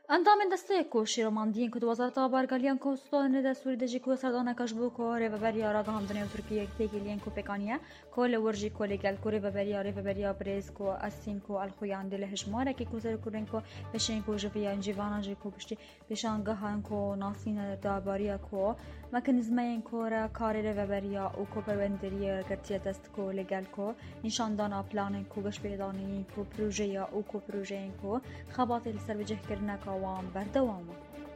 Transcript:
اندام دسته کو شیروماندین کو وزارت آبارگالیان کو ستون دستوری دجی کو سردانه کشبو کو ریوبریا را هم دنیا ترکیه تگیلین کو پکانیه کو لورجی کو لگل کو ریوبریا برز کو اسین کو الخویان دل هجماره کی کو زر کورن کو بشین کو جویا انجیوانا جی کو پشتی بشانگاهان کو ناسین داباریا کو مکانیزمین کو را کار ریوبریا او کو پروندری گرتیا دست کو لگل کو نشاندان پلان کو گش پیدانی کو پروژه او کو پروژه کو خبات سر وجه کرنا وام بردوامه